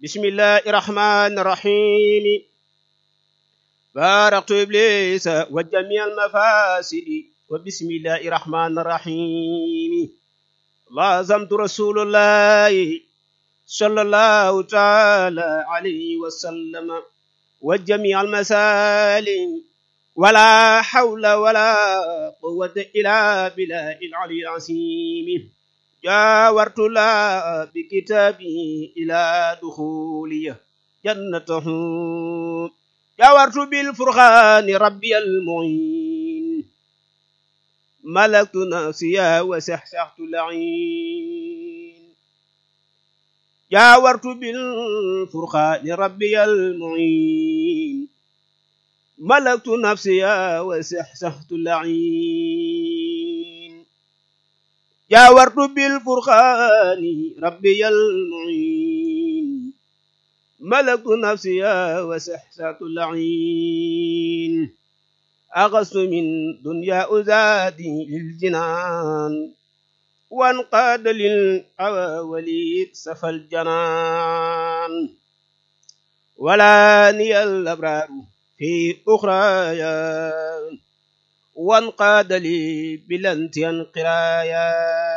بسم الله الرحمن الرحيم بارقت إبليس وجميع المفاسد وبسم الله الرحمن الرحيم لازمت رسول الله صلى الله تعالى عليه وسلم وجميع المسالم ولا حول ولا قوة إلا بالله العلي العظيم جاورت الله بكتابه إلى دخولي جنته جاورت بالفرقان ربي المعين ملكت نفسي وسحسحت العين جاورت بالفرقان ربي المعين ملكت نفسي وسحسحت العين جاورت بالفرقان ربي المعين ملكت نفسي وسحسحت العين أغصت من دنيا أزادي للجنان وانقاد للأولي سفى الجنان ولا ني الأبرار في أخرايا وانقاد لي بلنتيا قرايا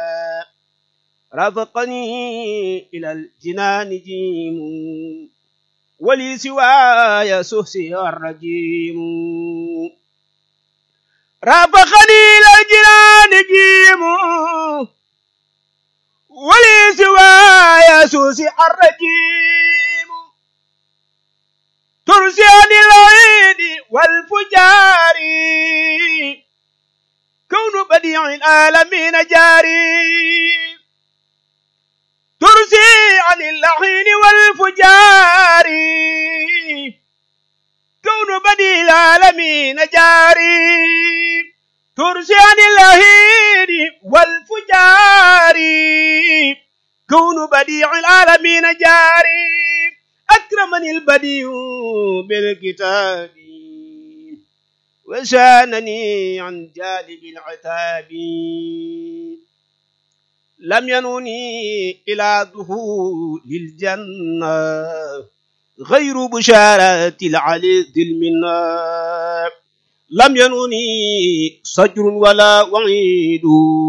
رافقني إلى الجنان جيم ولي سواي سهسي الرجيم رافقني إلى الجنان جيم ولي سواي سهسي الرجيم ترسي عن العيد والفجار كون بديع العالمين جاري ترسي عن اللعين والفجار كون بديع العالمين جاري ترسي عن اللعين والفجار كون بديع العالمين جاري أكرمني البديع بالكتاب وشانني عن جانب العتاب لم ينوني إلى دخول الجنة غير بشارة العلي ذي المنة لم ينوني صجر ولا وعيد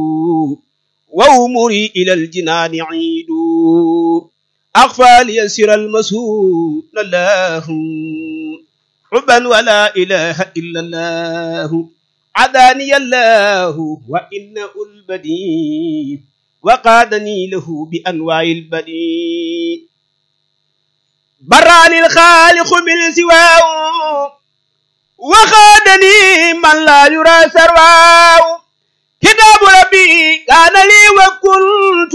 وأمري إلى الجنان عيد أخفى ليسر المسهول الله حبا ولا إله إلا الله عداني الله وإنه البديع وقادني له بأنواع البديع براني الخالق من سواه وخادني من لا يرى سرواه كتاب ربي كان لي وكنت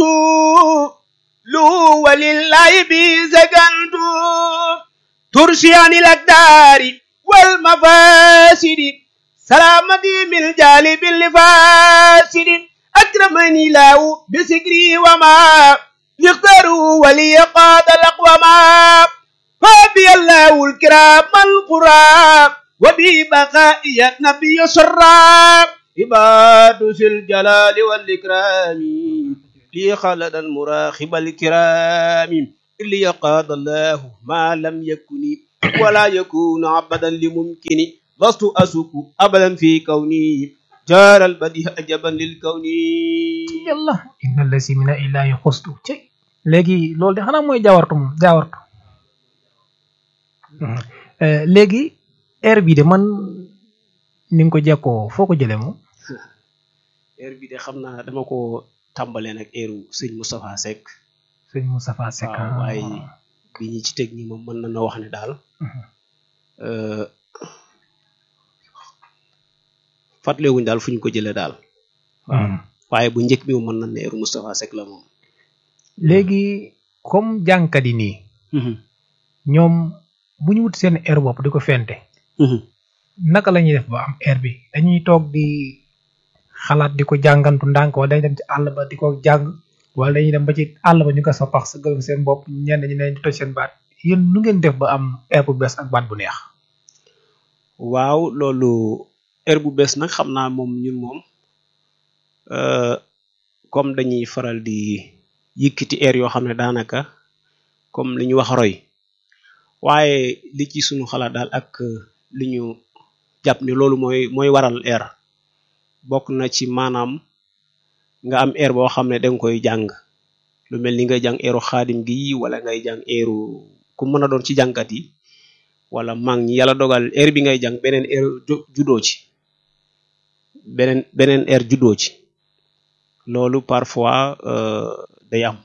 له ولله بي سكنت ترشي عن الأقدار والمفاسد سلامتي من جالب الفاسد أكرمني له بسكري وما يختاروا ولي قاد الأقوما فابي الله الكرام القرام وببقائي النبي سرام عباد ذي الجلال والإكرام لي خلد المراخب الكرام اللي قاد الله ما لم يكن ولا يكون عبدا لممكن لست أسك أبدا في كوني جار البديع أجبا للكون yàlla inna lasi mina ilahi xustu ci léegi loolu de xanaa mooy jaawartu moom jaawartu léegi air bi de man ni nga ko jekkoo foo ko jëlee moom air bi de xam naa dama ko tàmbalee nag airu sëñ Moustapha Seck sëñ Moustapha Seck waaw waaye bi ñi ci technique moom mën na wax ne daal fàttalewuñ daal fu ñu ko jëlee daal waaw waaye bu njëkk bi moom mën na ne airu Moustapha Seck la moom léegi comme jànkat yi nii ñoom bu ñu wut seen air bopp di ko fente naka la ñuy def ba am air bi dañuy toog di xalaat di ko jàngantu ndànk wala dañuy dem ci àll ba di ko jàng wala dañuy dem ba ci àll ba ñu ko sa pax sa gërëm seen bopp ñenn ñi ne di toj seen baat yéen nu ngeen def ba am air bu bees ak baat bu neex waaw loolu air bu bees nag xam naa moom ñun moom comme dañuy faral di yëkkati air yoo xam ne daanaka comme li ñu wax roy waaye li ci sunu xalaat daal ak li ñu jàpp ni loolu mooy waral air bokk na ci maanaam nga am air boo xam ne danga koy jàng lu mel ni ngay jàng airu xaadim gi wala ngay jàng airu ku mën a doon ci jàngkat yi wala mag ñi yàlla dogal air bi ngay jàng beneen air juddoo ci beneen air juddoo ci loolu parfois day am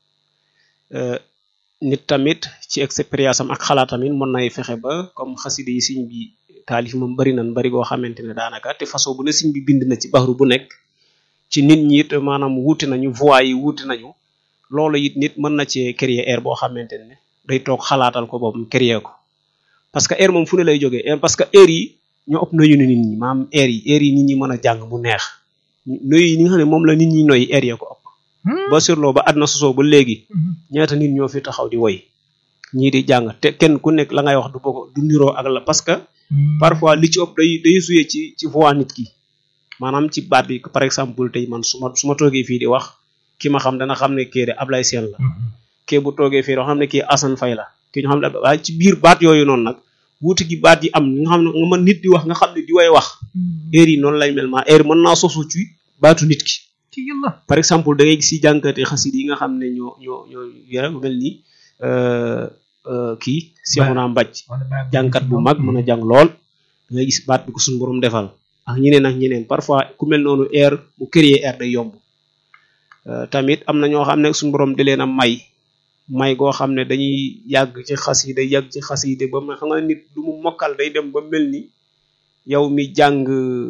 nit tamit ci expérience am ak xalaat tamit mën nay fexe ba comme xasida yi siñ bi taalif moom bari nan bari goo xamante ne daanaka te façon bu ne siñ bi bind na ci baxru bu nekk ci nit ñi it maanaam wuute nañu voix yi wuute nañu loolu it nit mën na cee créer air boo xamante ne day toog xalaatal ko boobu créer ko parce que air moom fu ne lay jógee parce que air yi ñoo ëpp nañu ne nit ñi maam air yi nit ñi mën a jàng mu neex noy yi nga xam ne moom la nit ñi noy air ya ko ëpp ba surloo ba àdduna sosoo ba léegi ñaata nit ñoo fi taxaw di woy ñii di jàng te kenn ku nekk la ngay wax du niroo ak la parce que parfois li ci ëpp day jouer ci voix nit ki maanaam ci baat bi par exemple tey man su ma toogee fii di wax ki ma xam dana xam ne kii de Ablaye Sène la kii bu toogee fii doo xam ne kii Assane Faye la kii ñu xam ne waaye ci biir baat yooyu noonu nag wuute gi baat yi am nga xam ne nga mën nit di wax nga xam ne di way wax air yi noonu lay mel maa air mën naa sosu ci baatu nit ki par exemple da ngay gis si jàngate xasid yi nga xam ne ñoo yore mel ni kii Seexuna Mbaj jàngkat bu mag mën a jàng lool da ngay gis baat bi ko suñu borom defal ak ñeneen parfois ku mel noonu air mu créer air day yomb tamit am na ñoo xam ne suñu borom di leen a may goo xam ne dañuy yàgg ci xasida ba ma xam nga nit lu mu mokkal day dem ba mel ni yow mi jàng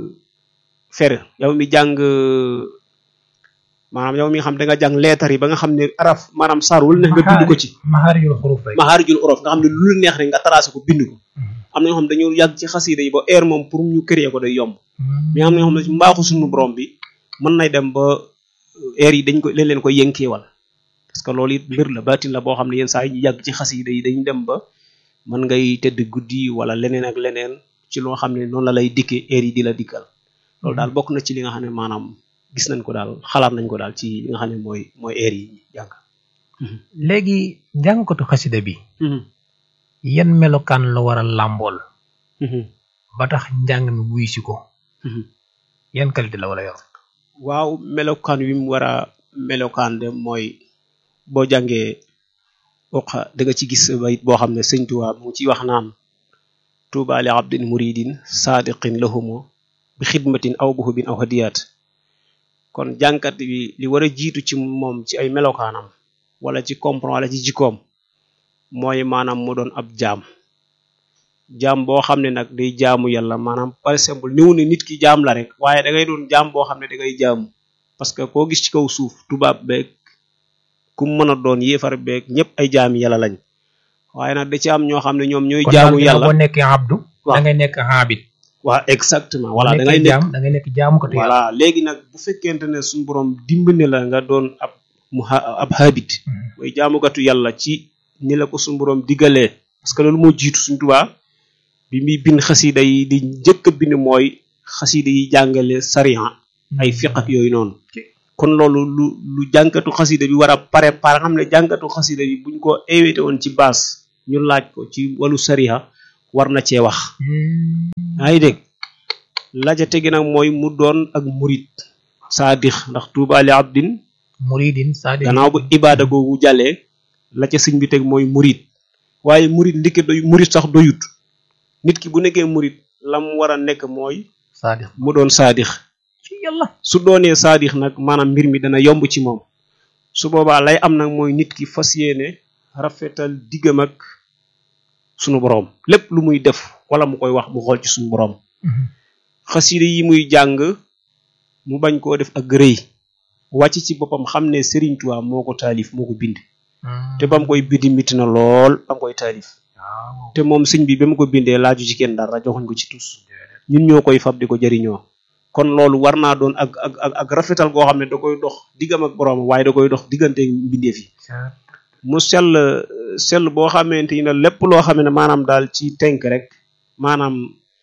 maanaam yow mi nga xam da nga jàng leetar yi ba nga xam ne araf maanaam sarwul ne nga bind ko ci maxaarijul xuruf nga xam ne lu neex rek nga tracé ko bind ko am na ñoo xam dañu yàgg ci xasida yi ba air moom pour ñu créer ko day yomb mais am na ñoo xam ne ci mbaaxu suñu borom bi mën nay dem ba air yi dañ ko leen koy yënkeewal parce que loolu it mbir la baatin la boo xam ne yenn saa yi ñu yàgg ci xasida yi dañu dem ba mën ngay tëdd guddi wala leneen ak leneen ci loo xam ne noonu la lay dikkee air yi di la dikkal loolu daal bokk na ci li nga xam ne maanaam gis nañ ko daal xalaat nañ ko daal ci li nga xam ne mooy air yi jàng léegi jàngkatu xasida bi yan melokaan la war a làmbool ba tax njàng mi wuy si ko yan qualité la war a yor waaw melokaan wi mu war a melokaan de mooy boo jàngee oqa da nga ci gis bayit boo xam ne sëñ Tuubaa mu ngi ciy wax naan tuuba li abdin muridin saadiqin lahumo bi xidmatin aw buhubin aw hadiyaat kon jàngkat bi li war a jiitu ci moom ci ay melokaanam wala ci comprendre wala ci jikkoom mooy maanaam mu doon ab jaam boo xam ne nag day jaamu yàlla maanaam par exemple néew ne nit ki jaam la rek waaye da ngay doon jaam boo xam ne da ngay jaamu parce que koo gis ci kaw suuf tubaab beeg ku mën a doon yéefar beeg ñëpp ay jaami yàlla lañ waaye nag da ci am ñoo xam ne ñoom ñooy jaamu yàlla boo nekkee abdu da ngay nekk abid waaw exactement voilà da ngay nekk jaamu ko voilà léegi nag bu fekkente ne suñu borom dimbali la nga doon ab habit mooy jaamukatu yàlla ci ni la ko suñu borom diggalee parce que loolu moo jiitu suñu Tuubaa bi muy bind xasida yi di njëkk a bind mooy xasida yi jàngale sariya ay fiq ak yooyu noonu kon loolu lu jàngkatu xasida bi war a préparer xam ne jàngkatu xasida bi buñ ko invité woon ci baas ñu laaj ko ci wàllu sariya war na cee wax yaa ngi dégg laja tegi nag mooy mu doon ak murid saadix ndax tuuba li abdin muridin saadix gannaaw bu ibaada googu jàllee la ca sëñ bi teg mooy murid waaye murid ndike doy murid sax doyut nit ki bu nekkee murid la mu war a nekk mooy saadix mu doon saadix ci yàlla su doonee saadix nag maanaam mbir mi dana yomb ci moom su boobaa lay am nag mooy nit ki fas yéene rafetal diggam ak sunu boroom lépp lu muy def wala mu koy wax mu xool ci sunu boroom xasida yi muy jàng mu bañ koo def ak rëy wàcc ci boppam xam ne Serigne Touba moo ko taalif moo ko bind te ba mu koy bindi miti na lool ba mu koy taalif te moom sëñ bi ba mu ko bindee laaju ci kenn dara joxuñ ko ci tus ñun ñoo koy fab di ko jëriñoo kon loolu war naa doon ak rafetal goo xam ne da koy dox diggam ak boroom waaye da koy dox diggante mbindeef yi mu sell boo xamante ne lépp loo xam ne maanaam daal ci tënk rek maanaam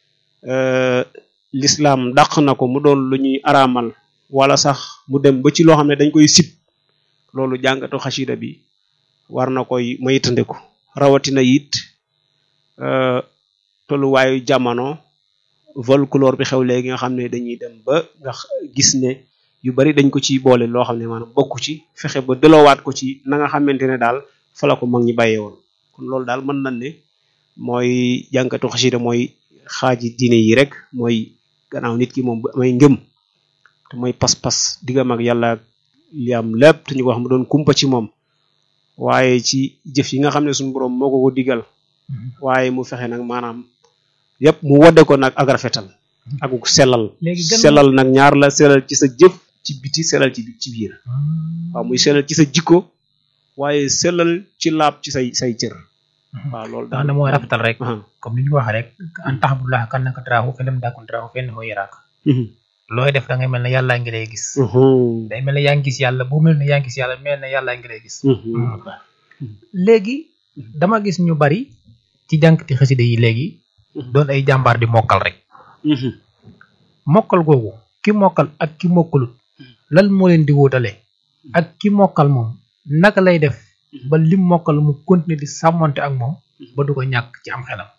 l'islam dàq na ko mu doon lu ñuy araamal wala sax mu dem ba ci loo xam ne dañ koy sib loolu jàngatu xasida bi war na koy moytandiku rawatina it tolluwaayu jamono folklore bi xew léegi nga xam ne dañuy dem ba nga gis ne yu bari dañ ko ci boole loo xam ne maanaam bokku ci fexe ba delloowaat ko ci na nga xamante ne daal fa la ko mag ñi bàyyee woon kon loolu daal mën nañ ne mooy jànkatu xasida mooy xaaji diine yi rek mooy gannaaw nit ki moom bu amay ngëm te mooy pas-pas diggam ak yàlla li am lépp te ñu ko xam doon kumpa ci moom waaye ci jëf yi nga xam ne suñu borom moo ko digal waaye mu fexe nag maanaam yépp mu wadde ko nag ak rafetal ak sellal sellal nag ñaar la sellal ci sa jëf ci biti sellal ci biir waaw muy sellal ci sa jikko waaye sellal ci laab ci say cër waaw loolu daal na mooy rafetal rek comme ni ñu wax rek an taxabudullah kan naka taraahu fa lam takun taraahu fa innahu yaraak looy def da ngay mel ne yàlla ngi lay gis day mel ne yaa ngi gis yàlla boo mel ne yaa ngi gis yàlla mel ne yàlla ngi lay gis léegi dama gis ñu bari ci jànkati xasida yi léegi doon ay jàmbaar di mokkal rek mokkal googu ki mokkal ak ki mokkalut lan moo leen di wóotale ak ki mokkal moom naka lay def ba lim mokkal mu continuer di sàmmante ak moom ba du ko ñàkk ci am xelam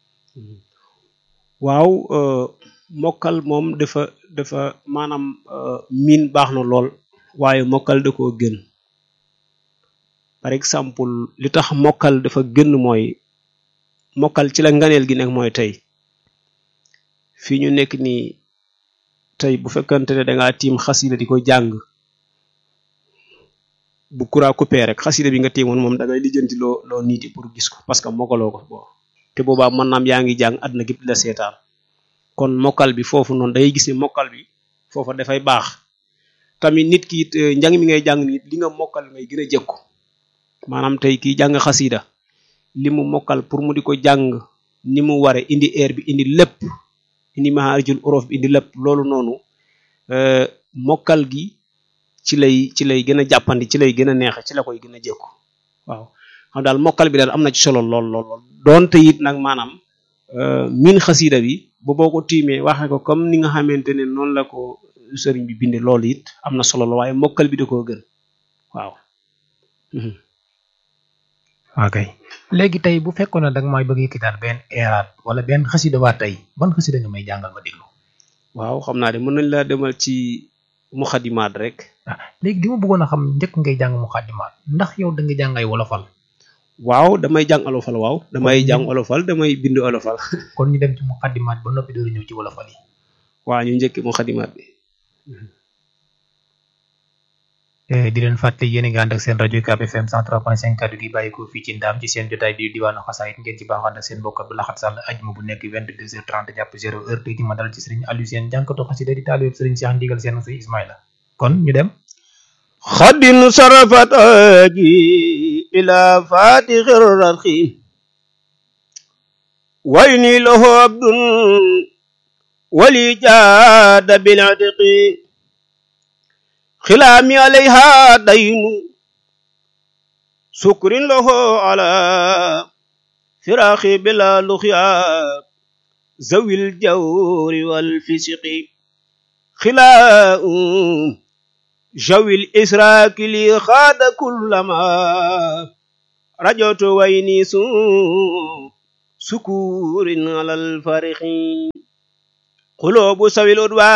waaw mokkal moom dafa maanaam miin baax na lool waaye mokkal da koo gën par exemple li tax mokkal dafa gën mooy mokkal ci la nganeel gi nekk mooy tey fii ñu nekk nii tey bu fekkante ne dangaa tiim xasida di ko jàng bu courant coupé rek xasida bi nga tiimoon moom da ngay lijjanti loo niiti pour gis ko parce que mokkaloo ko bo te boobaa mën naam yaa ngi jàng àdduna gépp di la seetaan kon mokkal bi foofu noonu dangay gis ne mokkal bi foofa dafay baax tamit nit ki it njàng mi ngay jàng nit li nga mokkal ngay gën a jëkku maanaam tey kii jàng xasida li mu mokkal pour mu di ko jàng ni mu ware indi air bi indi lépp indi maharijul uruf bi indi lépp loolu noonu mokkal gi ci lay gën a jàppandi ci lay gën a neexe ci la koy gën a jëkku waaw xam daal mokkal bi daal am na ci solo lool doonte it nag maanaam min xasida bi bu boo ko tiimee waxe ko comme ni nga xamante ne noonu la ko sëriñ bi binde loolu it am na solo la waaye mokkal bi da koo gën waaw ok léegi tey bu fekkoon ne danga may bëgg yëkkitaat benn eeraat wala benn xasida waa tey ban xasida nga may jàngal ma déglu waaw xam naa de mën nañ la demal ci muxadimaat rek léegi di ma bëggoon a xam njëkk ngay jàng muxadimaat ndax yow da nga jàng ay wolofal waaw damay jàng olofal waaw damay jàng olofal damay bind olofal kon ñu dem ci muxadimaat ba noppi door ñëw ci wolofal yi waaw ñu njëkk muxadimaat bi di leen fàttali yéen a ngi ànd ak seen rajo UCAB FM 103.5 kaddu gi bàyyi ko fii ci Ndaam ci seen jotaay bi diwaanu xasaayit ngeen ci baax ànd ak seen mbokk Abdou Lahad Sall ajuma bu nekk 22h30 jàpp 0h tey di ma dal ci Serigne Aliou Sène jànkatu xasida di taalibe Serigne Cheikh Ndigal Sène Sey Ismaïla kon ñu dem xaddin sarafat aji ila fatixir raxim wayni lahu abdun wali jaada bil atiqi خلامي عليها دين سكر له على فراخي بلا لخيا ذوي الجور والفسق خلاء جوي الإسراك لي خاد كلما رجوت ويني سكور على الفارخين قلوب سوي الأدوار